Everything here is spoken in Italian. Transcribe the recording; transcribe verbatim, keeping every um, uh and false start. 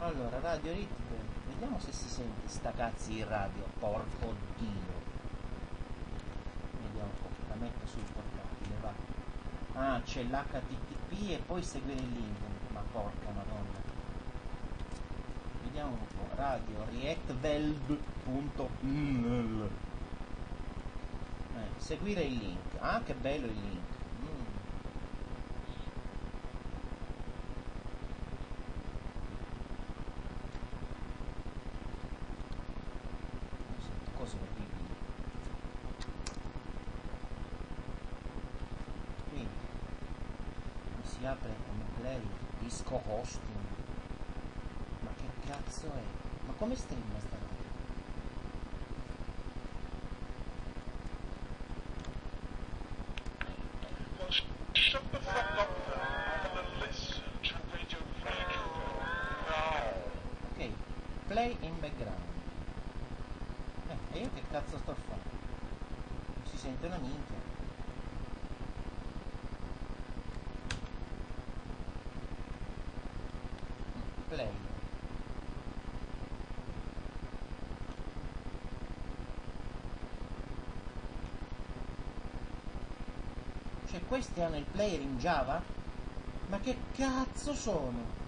Allora, radio ritmo, vediamo se si sente sta cazzo in radio, porco dio. Vediamo un po', la metto sul portatile, va. Ah, c'è l'H T T P e poi seguire il link, ma porca madonna. Vediamo un po', radio reactveld punto n l. Eh, seguire il link, ah che bello il link. Mm. Cose orribili. Quindi si apre un play disco hosting. Ma che cazzo è? Ma come streama sta roba? Shut the fuck up then and listen to Radio Vancouver now. Ok, play in background. Eh, e io che cazzo sto a fare? Non si sente una minchia. Play. Cioè questi hanno il player in Java? Ma che cazzo sono?